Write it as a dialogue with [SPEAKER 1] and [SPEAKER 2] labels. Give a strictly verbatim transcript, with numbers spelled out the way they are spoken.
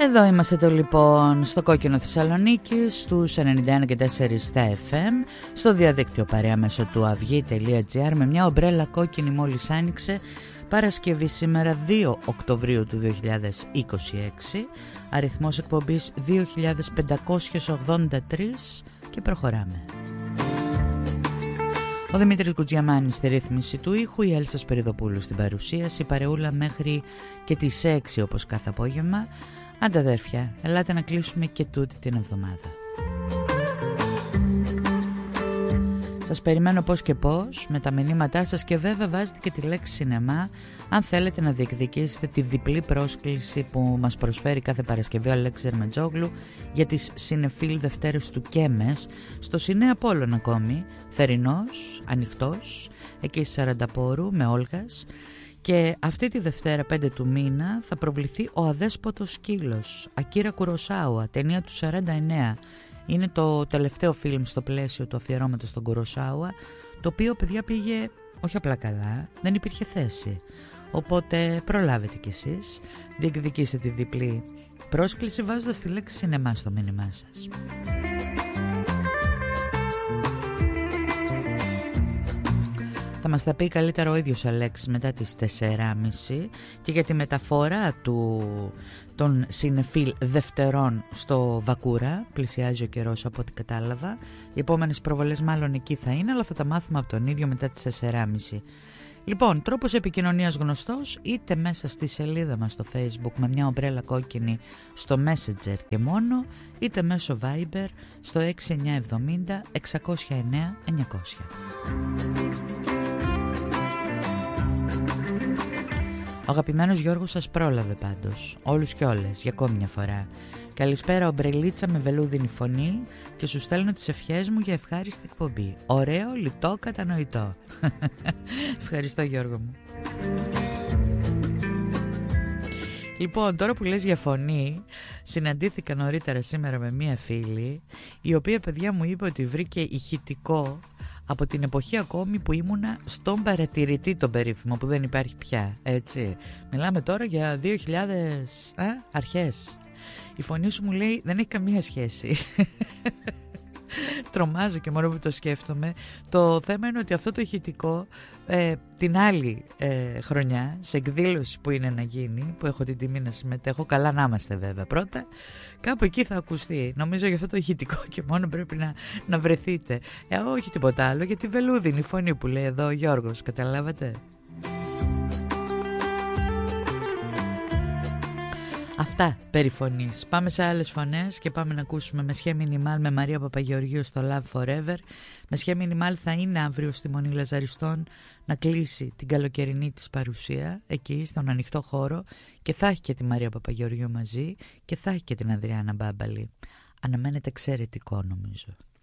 [SPEAKER 1] Εδώ είμαστε το λοιπόν στο Κόκκινο Θεσσαλονίκη, στους ενενήντα ένα και τέσσερα στα εφ εμ, στο διαδίκτυο παρέα μέσω του αυγή τελεία τζι άρ, με μια ομπρέλα κόκκινη μόλις άνοιξε. Παρασκευή σήμερα δύο Οκτωβρίου του δύο χιλιάδες είκοσι έξι, αριθμός εκπομπής δύο χιλιάδες πεντακόσιες ογδόντα τρία και προχωράμε. Ο Δημήτρης Κουτζιαμάνης στη ρύθμιση του ήχου, η Έλσα Σπυριδοπούλου στην παρουσίαση, παρεούλα μέχρι και τις έξι όπως κάθε απόγευμα. Άντε αδέρφια, ελάτε να κλείσουμε και τούτη την εβδομάδα. Σας περιμένω πώς και πώς με τα μηνύματά σας και βέβαια βάζετε και τη λέξη σινεμά αν θέλετε να διεκδικήσετε τη διπλή πρόσκληση που μας προσφέρει κάθε Παρασκευή ο Αλέξης Ερμετζόγλου για τις Σινεφίλ Δευτέρες του Κέμες στο Σινέ Απόλλων ακόμη, θερινός, ανοιχτός, εκεί στη Σαρανταπόρου με Όλγας. Και αυτή τη Δευτέρα πέντε του μήνα θα προβληθεί ο Αδέσποτος Σκύλος, Ακίρα Κουροσάουα, ταινία του σαράντα εννέα. Είναι το τελευταίο φιλμ στο πλαίσιο του αφιερώματος στον Κουροσάουα, το οποίο παιδιά πήγε όχι απλά καλά, δεν υπήρχε θέση. Οπότε προλάβετε κι εσείς, διεκδικήστε τη διπλή πρόσκληση βάζοντας τη λέξη σινεμά στο μήνυμά σας. Θα μας τα πει καλύτερα ο ίδιος Αλέξης μετά τις τέσσερα και μισή και για τη μεταφορά του, των Σινεφίλ Δευτερών στο Βακούρα. Πλησιάζει ο καιρός από ό,τι κατάλαβα. Οι επόμενες προβολές μάλλον εκεί θα είναι, αλλά θα τα μάθουμε από τον ίδιο μετά τις τέσσερα και μισή. Λοιπόν, τρόπος επικοινωνίας γνωστός, είτε μέσα στη σελίδα μας στο Facebook με μια ομπρέλα κόκκινη στο Messenger και μόνο, είτε μέσω Viber στο έξι εννιά εβδομήντα εξακόσια εννέα εννιακόσια. Ο αγαπημένος Γιώργος σας πρόλαβε πάντως, όλους και όλες, για ακόμη μια φορά. Καλησπέρα ομπρελίτσα με βελούδινη φωνή και σου στέλνω τις ευχές μου για ευχάριστη εκπομπή. Ωραίο, λιτό, κατανοητό. Ευχαριστώ Γιώργο μου. Λοιπόν, τώρα που λες για φωνή, συναντήθηκα νωρίτερα σήμερα με μία φίλη, η οποία παιδιά μου είπε ότι βρήκε ηχητικό από την εποχή ακόμη που ήμουνα στον παρατηρητή τον περίφημο, που δεν υπάρχει πια, έτσι. Μιλάμε τώρα για δύο χιλιάδες α, αρχές. Η φωνή σου μου λέει δεν έχει καμία σχέση. Τρομάζω και μόνο που το σκέφτομαι. Το θέμα είναι ότι αυτό το ηχητικό ε, την άλλη ε, χρονιά, σε εκδήλωση που είναι να γίνει, που έχω την τιμή να συμμετέχω, καλά να είμαστε βέβαια πρώτα, κάπου εκεί θα ακουστεί. Νομίζω για αυτό το ηχητικό και μόνο πρέπει να, να βρεθείτε. Ε, όχι τίποτα άλλο, για τη βελούδινη φωνή που λέει εδώ ο Γιώργος, καταλάβατε. Αυτά περί φωνής. Πάμε σε άλλες φωνές και πάμε να ακούσουμε Μεσχέ Μινιμάλ με Μαρία Παπαγεωργίου στο Love Forever. Μεσχέ Μινιμάλ θα είναι αύριο στη Μονή Λαζαριστών να κλείσει την καλοκαιρινή της παρουσία εκεί στον ανοιχτό χώρο και θα έχει και τη Μαρία Παπαγεωργίου μαζί και θα έχει και την Αδριάννα Μπάμπαλη. Αναμένεται εξαιρετικό νομίζω.